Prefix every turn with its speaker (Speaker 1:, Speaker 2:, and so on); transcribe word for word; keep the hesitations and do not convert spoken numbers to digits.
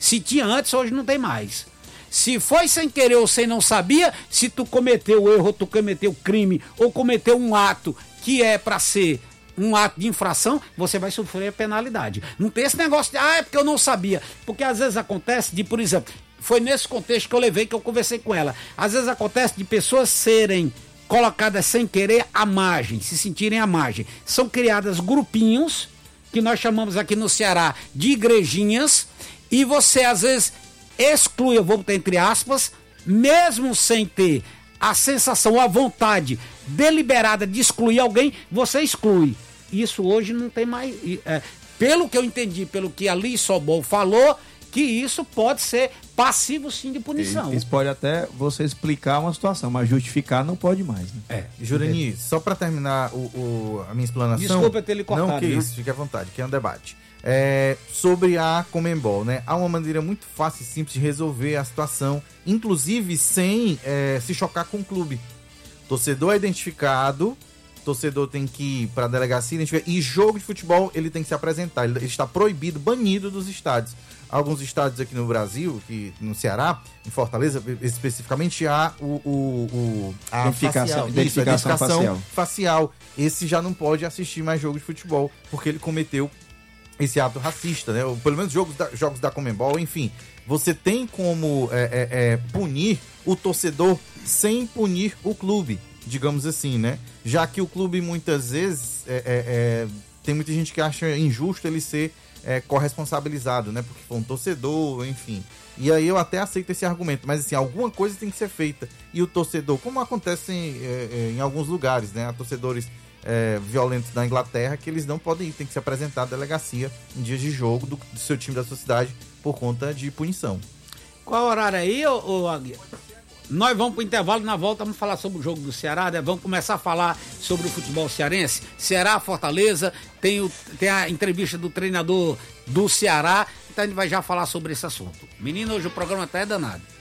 Speaker 1: Se tinha antes, hoje não tem mais. Se foi sem querer ou sem não sabia, se tu cometeu erro, ou tu cometeu crime, ou cometeu um ato que é para ser um ato de infração, você vai sofrer a penalidade. Não tem esse negócio de, ah, é porque eu não sabia. Porque às vezes acontece de, por exemplo, foi nesse contexto que eu levei, que eu conversei com ela. Às vezes acontece de pessoas serem colocadas sem querer à margem, se sentirem à margem. São criadas grupinhos, que nós chamamos aqui no Ceará de igrejinhas, e você às vezes exclui, eu vou botar entre aspas, mesmo sem ter a sensação, a vontade deliberada de excluir alguém, você exclui. Isso hoje não tem mais... É, pelo que eu entendi, pelo que a Liz Sobol falou, que isso pode ser passivo sim de punição.
Speaker 2: Isso pode até você explicar uma situação, mas justificar não pode mais, né?
Speaker 3: É, Jurani, é. só para terminar o, o, a minha explanação...
Speaker 1: Desculpa ter lhe cortado.
Speaker 3: Não, que
Speaker 1: né?
Speaker 3: isso, fique à vontade, que é um debate. É, sobre a Conmebol, né? Há uma maneira muito fácil e simples de resolver a situação, inclusive sem é, se chocar com o clube. Torcedor é identificado, torcedor tem que ir para a delegacia identificar, e jogo de futebol ele tem que se apresentar, ele está proibido, banido dos estádios. Alguns estádios aqui no Brasil, que no Ceará, em Fortaleza especificamente, há o, o, o a
Speaker 2: identificação,
Speaker 3: facial,
Speaker 2: identificação,
Speaker 3: isso, a identificação
Speaker 2: facial.
Speaker 3: facial. Esse já não pode assistir mais jogo de futebol, porque ele cometeu esse ato racista, né? Ou, pelo menos jogos da, jogos da Conmebol, enfim. Você tem como é, é, é, punir o torcedor sem punir o clube, digamos assim, né? Já que o clube muitas vezes é, é, é, tem muita gente que acha injusto ele ser é, corresponsabilizado, né? Porque foi um torcedor, enfim. E aí eu até aceito esse argumento, mas assim, alguma coisa tem que ser feita. E o torcedor, como acontece em, é, em alguns lugares, né? Há torcedores É, violentos da Inglaterra, que eles não podem ir, tem que se apresentar à delegacia em dias de jogo do, do seu time da sua cidade por conta de punição.
Speaker 1: Qual horário aí, ô, ô Aguiar? Nós vamos pro intervalo e na volta vamos falar sobre o jogo do Ceará, né? Vamos começar a falar sobre o futebol cearense. Ceará, Fortaleza, tem, o, tem a entrevista do treinador do Ceará, então a gente vai já falar sobre esse assunto. Menino, hoje o programa até é danado.